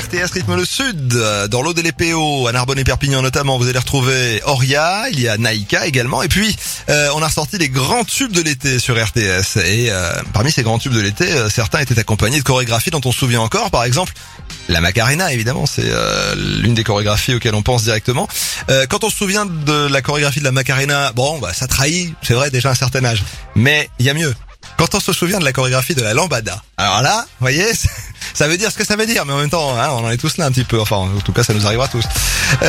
RTS rythme le sud, dans l'Aude et les PO, à Narbonne et Perpignan notamment, vous allez retrouver Oria, il y a Naïka également, et puis on a ressorti les grands tubes de l'été sur RTS, et parmi ces grands tubes de l'été, certains étaient accompagnés de chorégraphies dont on se souvient encore, par exemple la Macarena évidemment, c'est l'une des chorégraphies auxquelles on pense directement. Quand on se souvient de la chorégraphie de la Macarena, bon bah ça trahit, c'est vrai, déjà un certain âge, mais il y a mieux. Quand on se souvient de la chorégraphie de la lambada, alors là, vous voyez, ça veut dire ce que ça veut dire, mais en même temps, hein, on en est tous là un petit peu, enfin en tout cas ça nous arrivera tous.